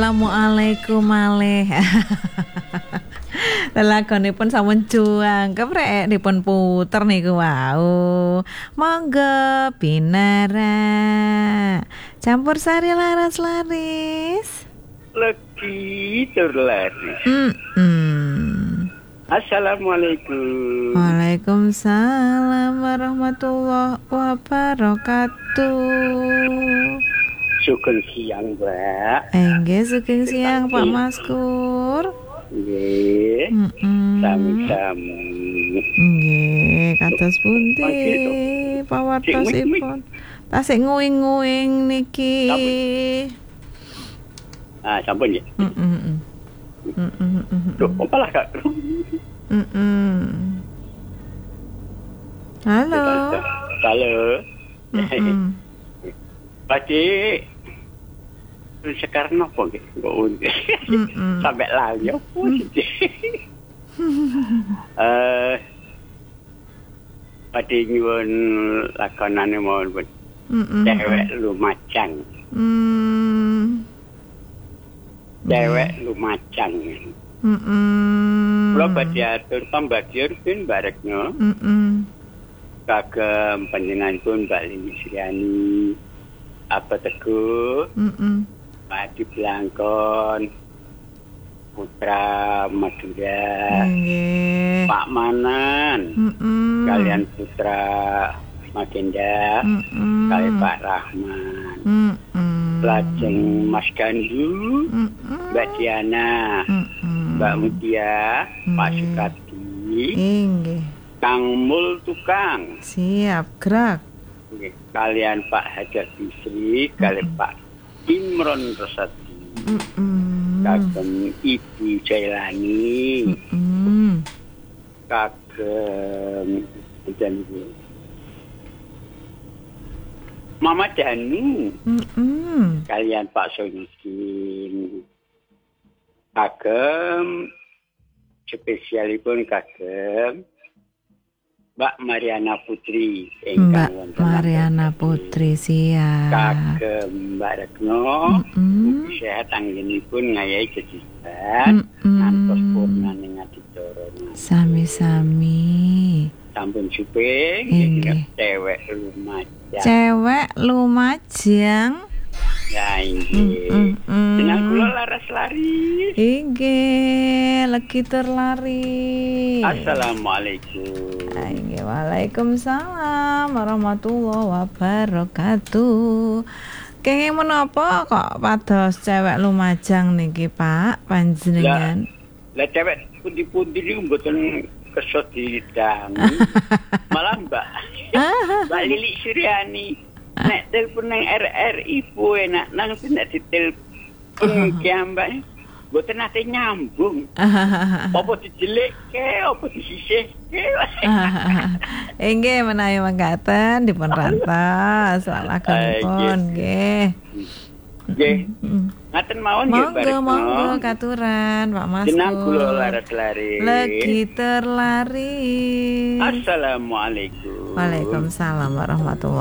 Assalamualaikum malih. Lelagonipun sampun juang keprek dipun puter niku wau. Monggo Binara. Campur sari laras laris. Lagi terlaris. Assalamualaikum. Waalaikumsalam warahmatullahi wabarakatuh. Sugeng siang, Mbak. Nggih, sugeng siang Pak Maskur. Nggih. Sami-sami. Nggih, kados pundi pawartosipun? Tasik nguing-nguing niki. Sampun ya. Duh, apa lah Kak? Halo. Halo. Pakcik. Sekarang apa nggih? Sampai lali apa sih? Pakcik nyuwun lakonane mawon. Cewek lumacang. Cewek lumacang. Kula badhe atur pambagian pun barekno. Kagem panjenenganipun Mbak Lini Sriani, apa Teguh, Pak Adi Blangkon, Putra Madura, Pak Manan, kalian Putra Magenda, kalian Pak Rahman, lajeng Mas Gandu, Mbak Diana, Mbak Mutia, Pak Sukati, Kang Mul Tukang, siap gerak. Kalian Pak Hajar Bisri, kalian Pak Imron Rosati, kagem Ibu Jailani, kagem Mama Danu, kalian Pak Sonikin, kagem spesialipun kagem Mbak Mariana Putri, Mbak Mariana Putri siap. Kagem Mbak Retno, sehat anggenipun ngayahi kejiban, ngantos purna ning adicara. Sami-sami. Sampun suping, cewek lumajang. Cewek lumajang. Ya inggih. Jeneng kula laras lari. Inggih, lagi terlari. Assalamualaikum. Inggih, waalaikumsalam warahmatullahi wabarakatuh. Kenging menapa kok pados cewek lumajang niki, Pak, panjenengan? Lah cewek pundi-pundi niku mboten kersa didangu. Malah Mbak Lili Sriani nek telepon nang RRI bu enak nang nek ditelepon kiambak mboten nate nyambung. Apa dijelekke, apa disisihke. Nggih menawi mangkaten dipun rantos lakonipun nggih. Nggih. Ngaten mawon nggih bareng. Monggo katuran Pak Mas. Jeneng kula laras lari. Lagi terlari. Assalamualaikum. Waalaikumsalam warahmatullahi